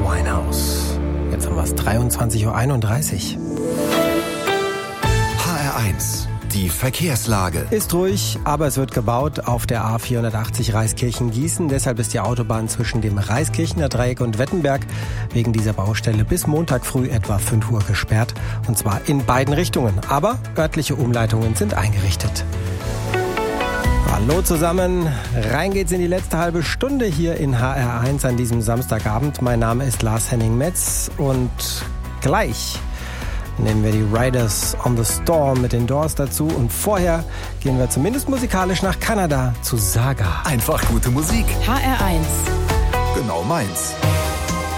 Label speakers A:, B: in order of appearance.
A: Winehouse. Jetzt haben wir es 23.31 Uhr.
B: HR1, die Verkehrslage.
A: Ist ruhig, aber es wird gebaut auf der A480 Reiskirchen-Gießen. Deshalb ist die Autobahn zwischen dem Reiskirchener Dreieck und Wettenberg wegen dieser Baustelle bis Montag früh etwa 5 Uhr gesperrt. Und zwar in beiden Richtungen. Aber örtliche Umleitungen sind eingerichtet. Hallo zusammen, rein geht's in die letzte halbe Stunde hier in HR1 an diesem Samstagabend. Mein Name ist Lars-Henning-Metz und gleich nehmen wir die Riders on the Storm mit den Doors dazu. Und vorher gehen wir zumindest musikalisch nach Kanada zu Saga.
B: Einfach gute Musik.
C: HR1.
B: Genau meins.